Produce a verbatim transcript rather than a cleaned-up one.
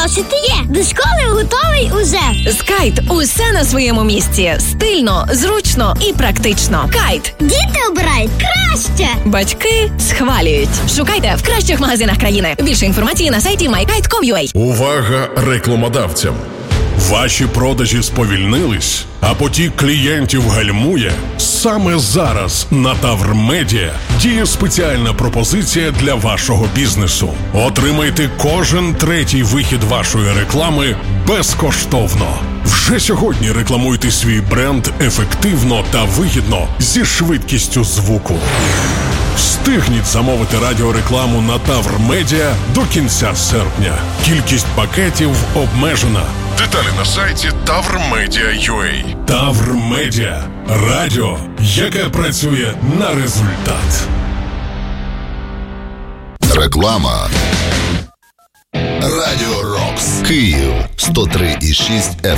зошити є. До школи готовий уже. З Кайт усе на своєму місці. Стильно, зручно і практично. Кайт. Діти обирають краще. Батьки схвалюють. Шукайте в кращих магазинах країни. Більше інформації на сайті май кайт крапка ком крапка ю а. Увага рекламодавцям! Ваші продажі сповільнились, а потік клієнтів гальмує? Саме зараз на Тавр Медіа діє спеціальна пропозиція для вашого бізнесу. Отримайте кожен третій вихід вашої реклами безкоштовно. Вже сьогодні рекламуйте свій бренд ефективно та вигідно зі швидкістю звуку. Встигніть замовити радіорекламу на Тавр Медіа до кінця серпня. Кількість пакетів обмежена. Деталі на сайті тавр медіа крапка ю а. Тавр Медіа. Радіо, яке працює на результат. Реклама. Радіо Рокс. Київ сто три і шість еф ем.